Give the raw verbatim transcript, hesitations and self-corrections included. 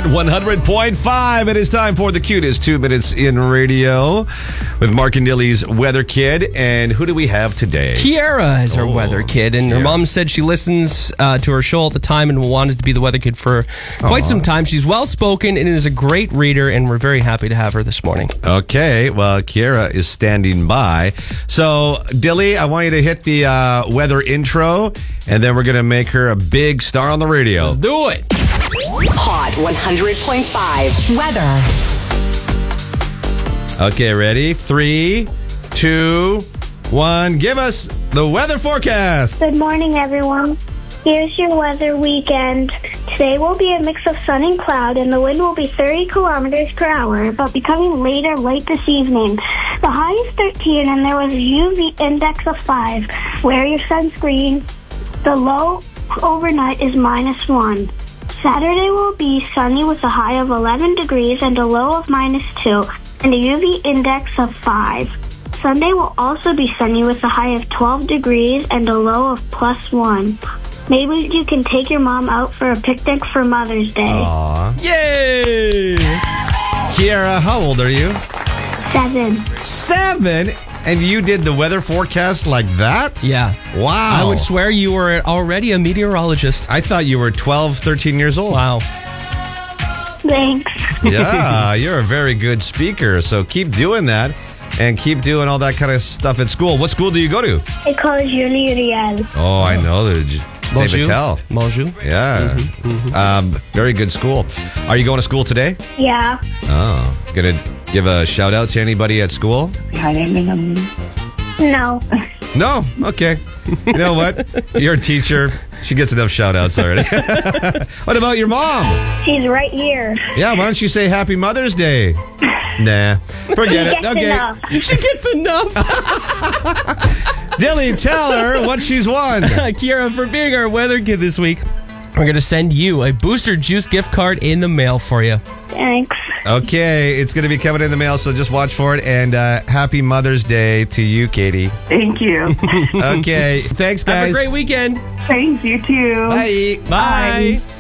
Hot one hundred point five. It is time for the cutest two minutes in radio with Mark and Dilly's Weather Kid. And who do we have today? Kiara is our Oh, weather kid, and her Kiara. mom said she listens uh, to her show all the time and wanted to be the weather kid for quite Aw. some time. She's well-spoken and is a great reader, and we're very happy to have her this morning. Okay, well, Kiara is standing by. So, Dilly, I want you to hit the uh, weather intro, and then we're going to make her a big star on the radio. Let's do it. Hot one hundred point five. Weather. Okay, ready? Three, two, one. Give us the weather forecast. Good morning, everyone. Here's your weather weekend. Today will be a mix of sun and cloud, and the wind will be thirty kilometers per hour, but becoming later late this evening. The high is thirteen, and there was a U V index of five. Wear your sunscreen. The low overnight is minus one. Saturday will be sunny with a high of eleven degrees and a low of minus two, and a U V index of five. Sunday will also be sunny with a high of twelve degrees and a low of plus one. Maybe you can take your mom out for a picnic for Mother's Day. Aw. Yay! Kiara, how old are you? Seven. Seven? And you did the weather forecast like that? Yeah. Wow. I would swear you were already a meteorologist. I thought you were twelve, thirteen years old. Wow. Thanks. Yeah, you're a very good speaker. So keep doing that and keep doing all that kind of stuff at school. What school do you go to? I call it Julie Riel. Oh, I know. The Bonjour. Patel. Bonjour. Yeah. Um, very good school. Are you going to school today? Yeah. Oh. Gonna give a shout out to anybody at school? No. No? Okay. You know what? You're a teacher. She gets enough shout outs already. What about your mom? She's right here. Yeah, why don't you say Happy Mother's Day? Nah. Forget it. Yes, Okay. enough. She gets enough. Dilly, tell her what she's won. Kiara, for being our weather kid this week, we're going to send you a Booster Juice gift card in the mail for you. Thanks. Okay, it's going to be coming in the mail, so just watch for it. And uh, Happy Mother's Day to you, Katie. Thank you. Okay, thanks, guys. Have a great weekend. Thanks, you too. Bye. Bye. Bye.